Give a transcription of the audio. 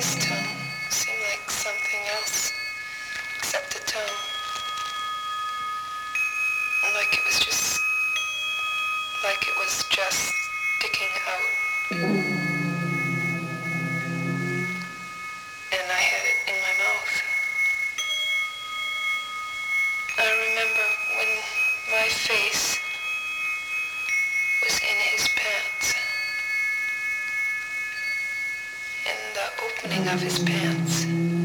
his tongue seemed like something else except a tongue. Like it was just sticking out. And I had it in my mouth. I remember when my face was in his pants. In the opening of his pants.